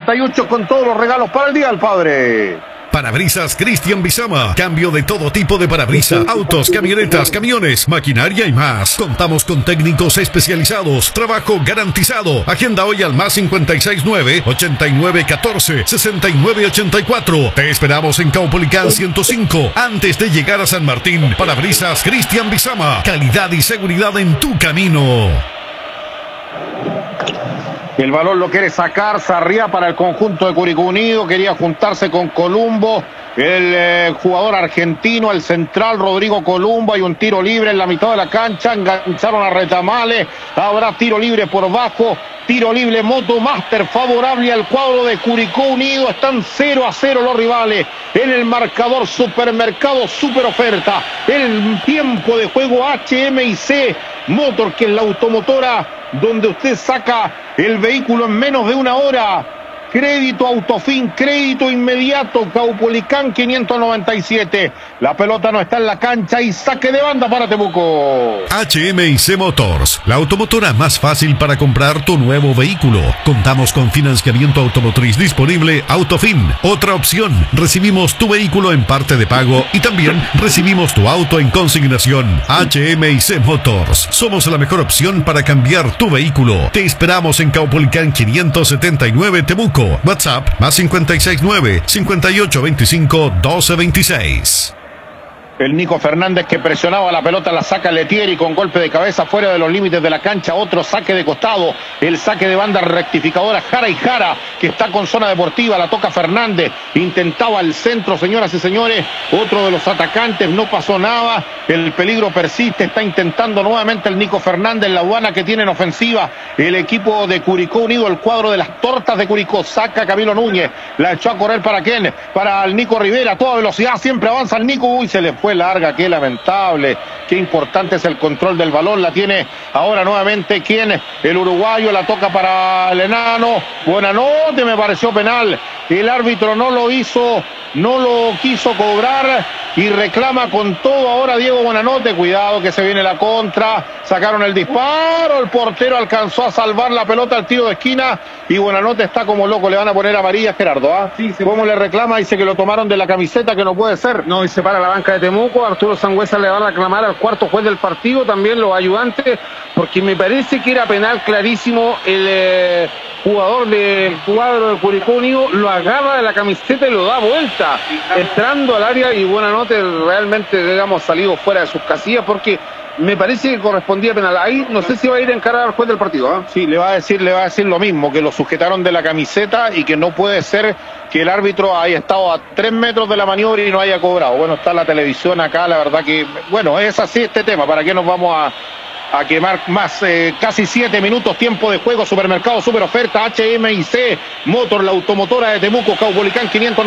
98 con todos los regalos para el Día del Padre. Parabrisas Cristian Bizama. Cambio de todo tipo de parabrisas. Autos, camionetas, camiones, maquinaria y más. Contamos con técnicos especializados. Trabajo garantizado. Agenda hoy al más 569-8914-6984. Te esperamos en Caupolicán 105. Antes de llegar a San Martín. Parabrisas Cristian Bizama. Calidad y seguridad en tu camino. El balón lo quiere sacar Sarriá para el conjunto de Curicó Unido. Quería juntarse con Columbo, el jugador argentino, el central Rodrigo Columbo. Hay un tiro libre en la mitad de la cancha. Engancharon a Retamales. Habrá tiro libre por bajo. Tiro libre Motomaster favorable al cuadro de Curicó Unido. Están 0-0 los rivales. En el marcador Supermercado Super Oferta. El tiempo de juego HM&C Motor, que es la automotora donde usted saca el vehículo en menos de una hora. Crédito Autofin, crédito inmediato. Caupolicán 597. La pelota no está en la cancha y saque de banda para Temuco. HM&C Motors, la automotora más fácil para comprar tu nuevo vehículo. Contamos con financiamiento automotriz disponible Autofin. Otra opción, recibimos tu vehículo en parte de pago y también recibimos tu auto en consignación. HM&C Motors, somos la mejor opción para cambiar tu vehículo. Te esperamos en Caupolicán 579 Temuco. WhatsApp más 569-5825-1226. El Nico Fernández que presionaba la pelota, la saca Letieri con golpe de cabeza fuera de los límites de la cancha. Otro saque de costado, el saque de banda rectificadora. Jara y Jara, que está con zona deportiva, la toca Fernández. Intentaba el centro, señoras y señores. Otro de los atacantes, no pasó nada. El peligro persiste, está intentando nuevamente el Nico Fernández. La aduana que tiene en ofensiva el equipo de Curicó Unido, el cuadro de las tortas de Curicó. Saca Camilo Núñez, la echó a correr para quién, para el Nico Rivera. A toda velocidad, siempre avanza el Nico. Uy, se le fue larga, qué lamentable, qué importante es el control del balón. La tiene ahora nuevamente ¿quién? El uruguayo, la toca para el enano. Buenanote, me pareció penal. El árbitro no lo hizo, no lo quiso cobrar y reclama con todo ahora Diego Buenanote. Cuidado que se viene la contra. Sacaron el disparo, el portero alcanzó a salvar la pelota al tiro de esquina y Buenanote está como loco. Le van a poner amarilla, Gerardo, ¿ah? Sí, ¿cómo le reclama? Dice que lo tomaron de la camiseta, que no puede ser. No, y se para la banca de Temuco. Arturo Sangüesa le va a reclamar al cuarto juez del partido, también los ayudantes, porque me parece que era penal clarísimo. El jugador del cuadro de Curicó Unido lo agarra de la camiseta y lo da vuelta, entrando al área, y Buenanote realmente, digamos, salido fuera de sus casillas, porque me parece que correspondía penal. Ahí no sé si va a ir a encarar al juez del partido, ¿eh? Sí, le va a decir lo mismo, que lo sujetaron de la camiseta y que no puede ser que el árbitro haya estado a 3 metros de la maniobra y no haya cobrado. Bueno, está la televisión acá, la verdad que, bueno, es así este tema. ¿Para qué nos vamos a quemar más? Casi 7 minutos, tiempo de juego. Supermercado Super Oferta, HM&C Motor, la automotora de Temuco. Caupolicán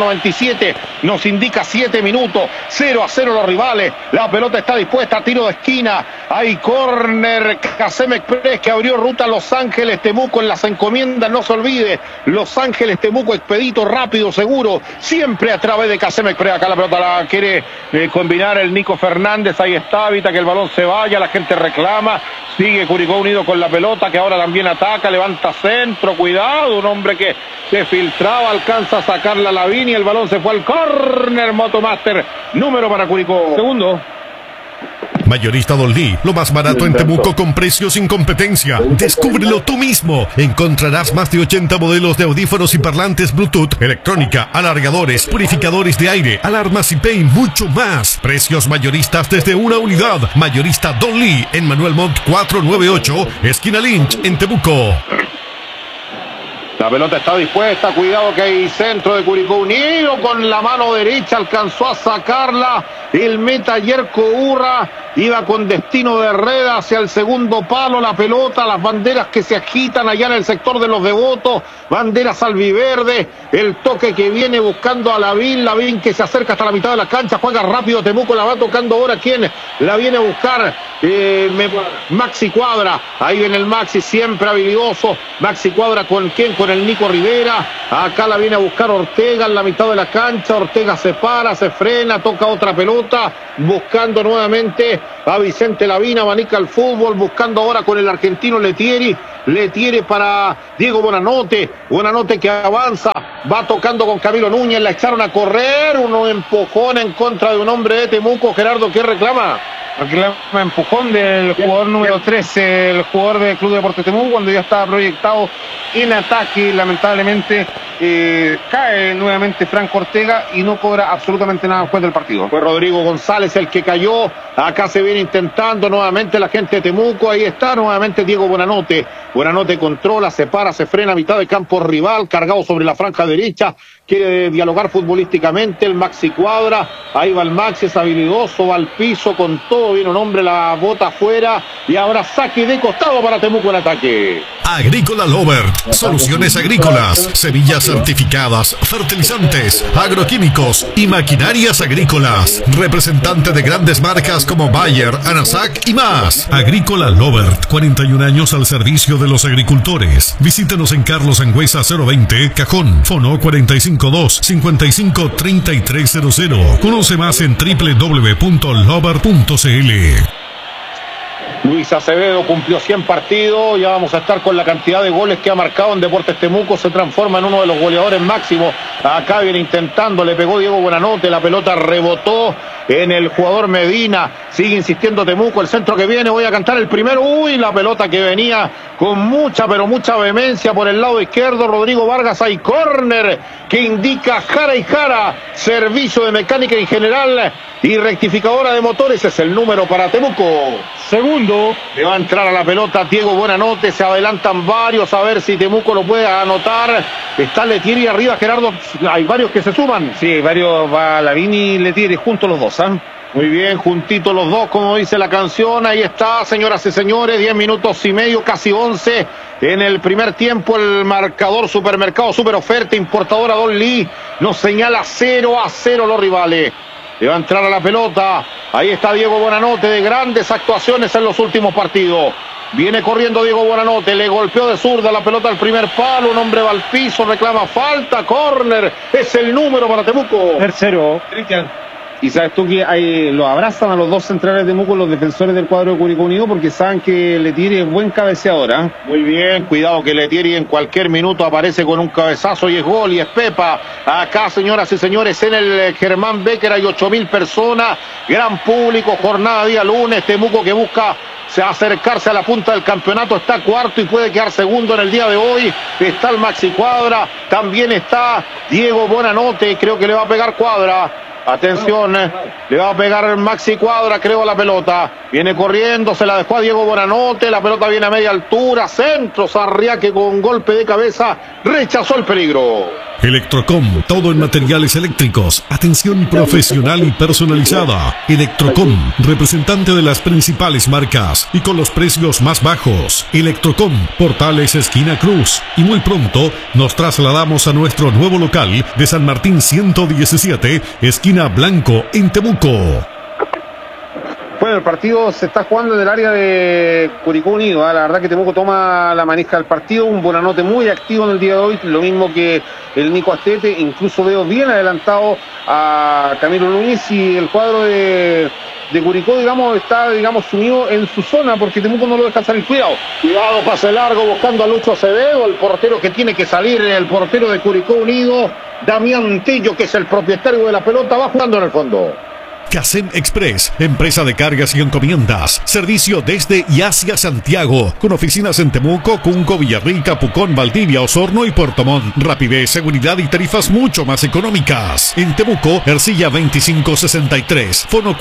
597 nos indica 7 minutos, 0-0 los rivales. La pelota está dispuesta, tiro de esquina, hay córner. Casem Express, que abrió ruta a Los Ángeles Temuco en las encomiendas, no se olvide, Los Ángeles Temuco, expedito, rápido, seguro, siempre a través de Casem Express. Acá la pelota la quiere combinar el Nico Fernández. Ahí está, evita que el balón se vaya, la gente reclama. Sigue Curicó Unido con la pelota, que ahora también ataca, levanta centro, cuidado, un hombre que se filtraba, alcanza a sacarla Lavín y el balón se fue al córner. Motomaster, número para Curicó. Segundo. Mayorista Dolly, lo más barato en Temuco con precios sin competencia. Descúbrelo tú mismo. Encontrarás más de 80 modelos de audífonos y parlantes Bluetooth, electrónica, alargadores, purificadores de aire, alarmas IP y mucho más. Precios mayoristas desde una unidad. Mayorista Dolly en Manuel Montt 498, esquina Lynch, en Temuco. La pelota está dispuesta, cuidado que hay centro de Curicó Unido, con la mano derecha alcanzó a sacarla el meta Yerko Urra, iba con destino de red hacia el segundo palo. La pelota, las banderas que se agitan allá en el sector de los devotos, banderas albiverde, el toque que viene buscando a Lavín que se acerca hasta la mitad de la cancha, juega rápido Temuco, la va tocando ahora, ¿quién la viene a buscar? Maxi Cuadra, ahí viene el Maxi, siempre habilidoso. Maxi Cuadra, ¿con quién? Con el Nico Rivera. Acá la viene a buscar Ortega en la mitad de la cancha. Ortega se para, se frena, toca otra pelota, buscando nuevamente a Vicente Lavín, abanica el fútbol, buscando ahora con el argentino Letieri. Letieri para Diego Buenanote. Buenanote que avanza, va tocando con Camilo Núñez, la echaron a correr, uno empujón en contra de un hombre de Temuco. Gerardo, ¿qué reclama? Reclama empujón del jugador número 13, el jugador del Club Deportes Temuco, cuando ya estaba proyectado en ataque. Lamentablemente cae nuevamente Franco Ortega y no cobra absolutamente nada después del partido. Fue Rodrigo González el que cayó. Acá se viene intentando nuevamente la gente de Temuco. Ahí está nuevamente Diego Buenanote. Buenanote controla, se para, se frena a mitad de campo rival, cargado sobre la franja derecha. Quiere dialogar futbolísticamente el Maxi Cuadra. Ahí va el Maxi, es habilidoso, va al piso con todo. Viene un hombre, la bota afuera. Y ahora saque de costado para Temuco en ataque. Agrícola Lovert, soluciones agrícolas, semillas certificadas, fertilizantes, agroquímicos y maquinarias agrícolas. Representante de grandes marcas como Bayer, Anasac y más. Agrícola Lovert, 41 años al servicio de los agricultores. Visítenos en Carlos Sangüesa 020, Cajón, Fono 452-553300. Conoce más en www.lovert.cl. Luis Acevedo cumplió 100 partidos, ya vamos a estar con la cantidad de goles que ha marcado en Deportes Temuco, se transforma en uno de los goleadores máximos. Acá viene intentando, le pegó Diego Buenanote, la pelota rebotó en el jugador Medina, sigue insistiendo Temuco, el centro que viene, voy a cantar el primero, uy, la pelota que venía con mucha, pero mucha vehemencia por el lado izquierdo, Rodrigo Vargas, hay córner que indica Jara y Jara, servicio de mecánica en general y rectificadora de motores, es el número para Temuco. Segundo. Le va a entrar a la pelota Diego Buenanote, se adelantan varios, a ver si Temuco lo puede anotar. Está Letieri arriba, Gerardo, hay varios que se suman. Sí, varios, va Lavini y Letieri juntos los dos, ¿eh? Muy bien, juntitos los dos, como dice la canción. Ahí está, señoras y señores, 10 minutos y medio, casi 11. En el primer tiempo, el marcador Supermercado Super Oferta, importadora Don Lee, nos señala 0-0 los rivales. Le va a entrar a la pelota. Ahí está Diego Buenanote, de grandes actuaciones en los últimos partidos. Viene corriendo Diego Buenanote, le golpeó de zurda la pelota al primer palo, un hombre va al piso, reclama falta, córner, es el número para Temuco. Tercero, Cristian. Y sabes tú que lo abrazan a los dos centrales de Temuco, los defensores del cuadro de Curicó Unido, porque saben que Letieri es buen cabeceador, ¿eh? Muy bien, cuidado que Letieri en cualquier minuto aparece con un cabezazo y es gol y es Pepa. Acá, señoras y señores, en el Germán Becker hay 8.000 personas, gran público, jornada día lunes, Temuco que busca acercarse a la punta del campeonato, está cuarto y puede quedar segundo en el día de hoy. Está el Maxi Cuadra, también está Diego Buenanote, creo que le va a pegar Cuadra. Atención, le va a pegar Maxi Cuadra, creo, a la pelota. Viene corriendo, se la dejó a Diego Buenanote, la pelota viene a media altura, centro, Sarriaque con golpe de cabeza, rechazó el peligro. Electrocom, todo en materiales eléctricos, atención profesional y personalizada. Electrocom, representante de las principales marcas y con los precios más bajos. Electrocom, Portales esquina Cruz. Y muy pronto nos trasladamos a nuestro nuevo local de San Martín 117, esquina Blanco, en Temuco. Bueno, el partido se está jugando en el área de Curicó Unido, ¿eh? La verdad que Temuco toma la manija del partido, un Buenanote muy activo en el día de hoy, lo mismo que el Nico Astete, incluso veo bien adelantado a Camilo Núñez, y el cuadro de Curicó, digamos, está, sumido en su zona porque Temuco no lo deja salir. Cuidado, pase largo buscando a Lucho Acevedo, el portero que tiene que salir, el portero de Curicó Unido, Damián Tillo, que es el propietario de la pelota, va jugando en el fondo. Casem Express, empresa de cargas y encomiendas, servicio desde y hacia Santiago, con oficinas en Temuco, Cunco, Villarrica, Pucón, Valdivia, Osorno y Puerto Montt. Rapidez, seguridad y tarifas mucho más económicas. En Temuco, Ercilla 2563, Fono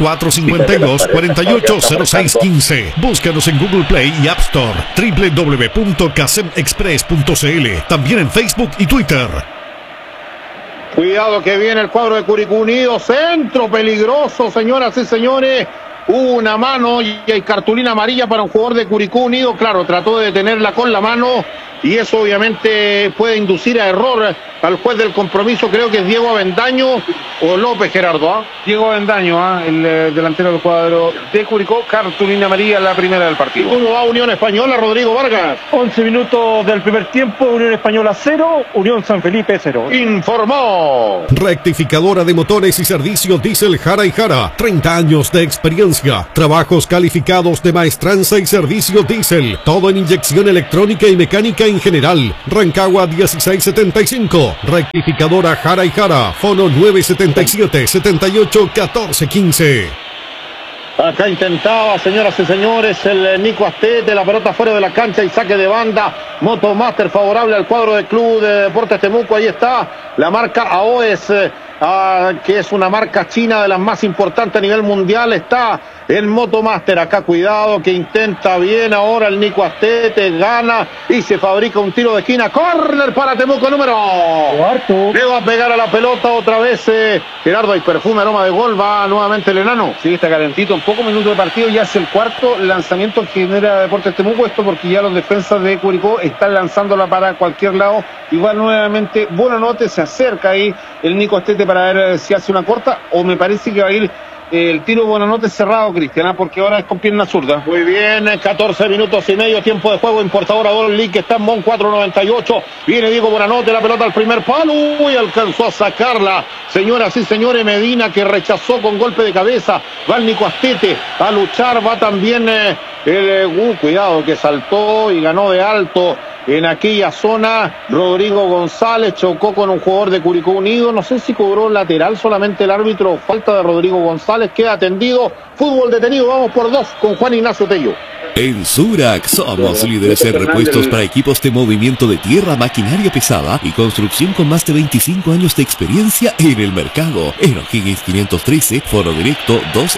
452-480615. Búscanos en Google Play y App Store, www.casemexpress.cl, también en Facebook y Twitter. Cuidado que viene el cuadro de Curicó Unido, centro peligroso, señoras y señores. Una mano y hay cartulina amarilla para un jugador de Curicó Unido. Claro, trató de detenerla con la mano, y eso obviamente puede inducir a error al juez del compromiso. Creo que es Diego Avendaño o López, Gerardo. Diego Avendaño, el delantero del cuadro de Curicó, cartulina amarilla, la primera del partido. ¿Cómo va Unión Española, Rodrigo Vargas? 11 minutos del primer tiempo, Unión Española 0, Unión San Felipe 0. Informó. Rectificadora de motores y servicios diésel Jara y Jara. 30 años de experiencia. Trabajos calificados de maestranza y servicios diésel. Todo en inyección electrónica y mecánica en general. Rancagua 1675. Rectificadora Jara y Jara. Fono 977-78-1415. Acá intentaba, señoras y señores, el Nico Astete, la pelota fuera de la cancha y saque de banda. Motomaster favorable al cuadro del Club de Deportes Temuco. Ahí está la marca AOES, que es una marca china de las más importantes a nivel mundial. Está el Motomaster. Acá cuidado, que intenta bien ahora el Nico Astete, gana y se fabrica un tiro de esquina. Córner para Temuco, número cuarto. Le va a pegar a la pelota otra vez Gerardo. Hay perfume, aroma de gol. Va nuevamente el enano. Sí, está calentito. En pocos minutos de partido ya es el cuarto lanzamiento que genera Deportes Temuco. Esto porque ya los defensas de Curicó están lanzándola para cualquier lado. Igual nuevamente Buenanote, se acerca ahí el Nico Astete para ver si hace una corta, o me parece que va a ir el tiro Buenanote cerrado, Cristian, porque ahora es con pierna zurda. Muy bien, 14 minutos y medio, tiempo de juego. Importadora Don League, que está en Mon 498. Viene Diego Buenanote, la pelota al primer palo. Uy, alcanzó a sacarla. Señoras y señores, Medina, que rechazó con golpe de cabeza. Va el Nico Astete a luchar. Va también cuidado, que saltó y ganó de alto en aquella zona. Rodrigo González chocó con un jugador de Curicó Unido. No sé si cobró lateral solamente el árbitro. Falta de Rodrigo González. Queda atendido. Fútbol detenido. Vamos por 2 con Juan Ignacio Tello. En Surac somos líderes en repuestos para equipos de movimiento de tierra, maquinaria pesada y construcción con más de 25 años de experiencia en el mercado. En O'Higgins 513, foro directo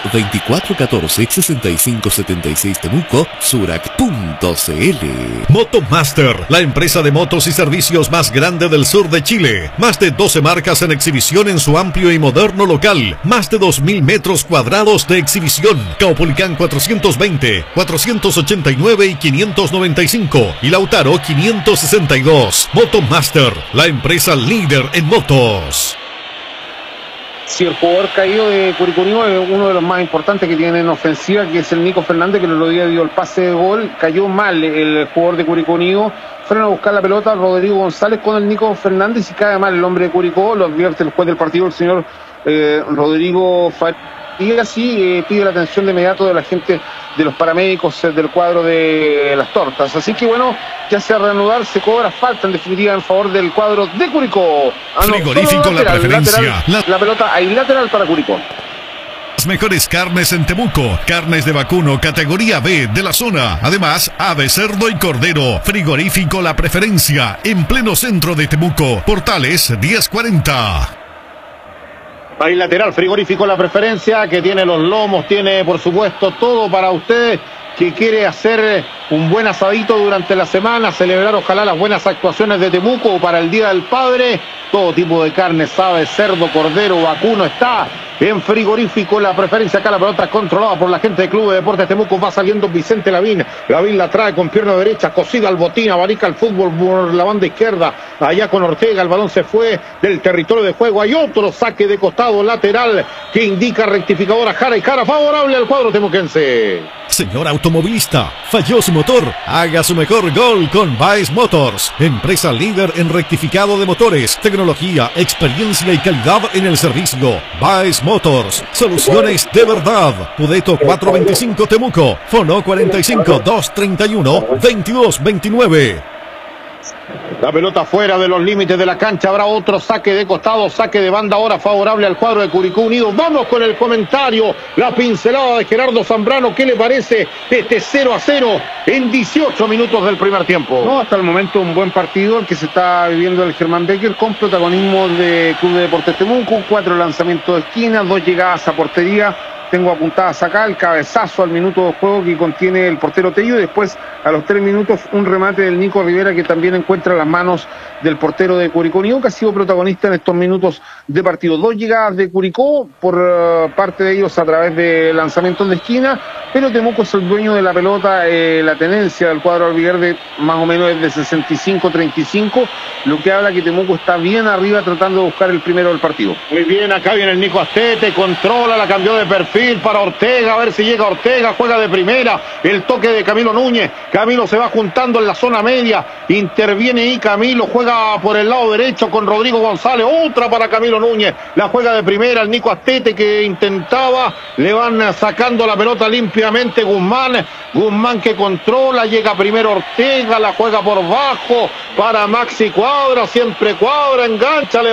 224-14-6576 Temuco, surac.cl. Motomaster, la empresa de motos y servicios más grande del sur de Chile. Más de 12 marcas en exhibición en su amplio y moderno local. Más de 2.000 metros cuadrados de exhibición. Caupolicán 420, 489 y 595 y Lautaro 562. Motomaster, la empresa líder en motos. Si el jugador caído de Curicó Unido es uno de los más importantes que tiene en ofensiva, que es el Nico Fernández, que el otro día dio el pase de gol. Cayó mal el jugador de Curicó Unido. Fueron a buscar la pelota Rodrigo González con el Nico Fernández y cae mal el hombre de Curicó. Lo advierte el juez del partido, el señor Rodrigo y así pide la atención de inmediato de la gente de los paramédicos del cuadro de las Tortas. Así que bueno, ya se va a reanudar, se cobra falta en definitiva en favor del cuadro de Curicó. Frigorífico La Preferencia. La pelota ahí lateral para Curicó. Las mejores carnes en Temuco, carnes de vacuno categoría B de la zona, además ave, cerdo y cordero. Frigorífico La Preferencia, en pleno centro de Temuco, Portales 1040. Ahí lateral, Frigorífico La Preferencia, que tiene los lomos, tiene por supuesto todo para usted que quiere hacer un buen asadito durante la semana, celebrar ojalá las buenas actuaciones de Temuco para el Día del Padre. Todo tipo de carne, ave, cerdo, cordero, vacuno está en Frigorífico La Preferencia. Acá la pelota controlada por la gente del Club de Deportes Temuco. Va saliendo Vicente Lavín. Lavín la trae con pierna derecha, cosida al botín, abarica el fútbol por la banda izquierda. Allá con Ortega, el balón se fue del territorio de juego. Hay otro saque de costado lateral que indica rectificadora Jara y Jara, favorable al cuadro temuquense. Señor automovilista, falló su motor. Haga su mejor gol con Baez Motors, empresa líder en rectificado de motores, tecnología, experiencia y calidad en el servicio. Baez Motors, soluciones de verdad. Pudeto 425 Temuco, Fono 45 231 2229. La pelota fuera de los límites de la cancha. Habrá otro saque de costado, saque de banda ahora favorable al cuadro de Curicó Unido. Vamos con el comentario, la pincelada de Gerardo Zambrano. ¿Qué le parece este 0-0 en 18 minutos del primer tiempo? No, hasta el momento un buen partido el que se está viviendo el Germán Becker, con protagonismo de Club de Deportes Temuco. 4 lanzamientos de esquina, 2 llegadas a portería. tengo apuntadas acá, el cabezazo al minuto de juego que contiene el portero Tello, y después a los 3 minutos un remate del Nico Rivera que también encuentra las manos del portero de Curicó Unido, que ha sido protagonista en estos minutos de partido. 2 llegadas de Curicó, por parte de ellos a través de lanzamientos de esquina, pero Temuco es el dueño de la pelota. La tenencia del cuadro albiverde más o menos es de 65-35, lo que habla que Temuco está bien arriba tratando de buscar el primero del partido. Muy bien, acá viene el Nico Astete, controla, la cambió de perfil para Ortega, a ver si llega Ortega, juega de primera, el toque de Camilo Núñez, Camilo se va juntando en la zona media, interviene ahí Camilo, juega por el lado derecho con Rodrigo González, otra para Camilo Núñez, la juega de primera el Nico Astete que intentaba, le van sacando la pelota limpiamente Guzmán que controla, llega primero Ortega, la juega por bajo para Maxi Cuadra, siempre Cuadra, engancha,